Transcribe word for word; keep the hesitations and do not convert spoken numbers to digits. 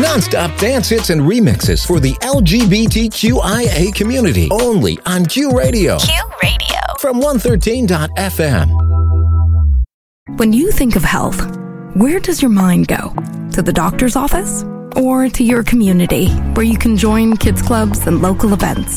Non-stop dance hits and remixes for the L G B T Q I A community. Only on Q Radio. Q Radio. From one thirteen dot F M. When you think of health, where does your mind go? To the doctor's office? Or to your community, where you can join kids clubs and local events?